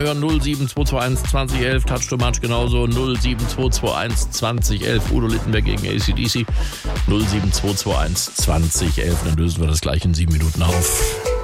hören 07221 2011, Touch to Match genauso 07221 2011, Udo Littenberg gegen AC/DC 07221 2011, dann lösen wir das gleich in 7 Minuten auf.